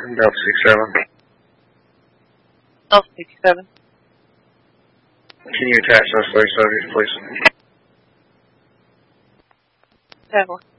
Delta 67. Delta 67. Can you attach those three subjects, please? 7.